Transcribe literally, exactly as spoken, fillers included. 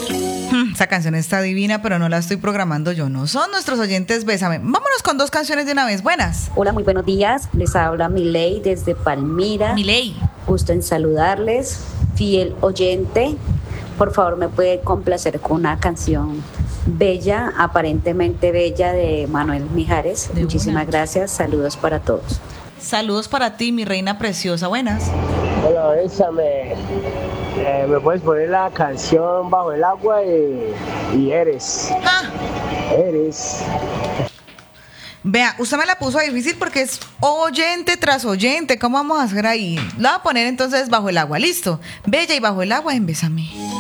Esa canción está divina, pero no la estoy programando yo. No son nuestros oyentes, bésame. Vámonos con dos canciones de una vez. Buenas. Hola, muy buenos días. Les habla Miley desde Palmira. Miley. Gusto en saludarles. Fiel oyente. Por favor, me puede complacer con una canción bella, aparentemente bella, de Manuel Mijares. De Muchísimas una. gracias. Saludos para todos. Saludos para ti, mi reina preciosa. Buenas. Hola, bésame. Eh, ¿Me puedes poner la canción Bajo el Agua y, y Eres? Ah. Eres. Vea, usted me la puso difícil porque es oyente tras oyente. ¿Cómo vamos a hacer ahí? La voy a poner entonces Bajo el Agua. Listo. Bella y Bajo el Agua en Bésame.